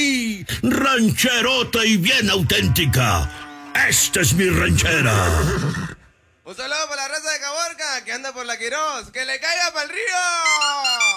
¡Ay! Rancherota y bien auténtica. Esta es mi ranchera. Un saludo para la raza de Caborca que anda por la Quirós. ¡Que le caiga para el río!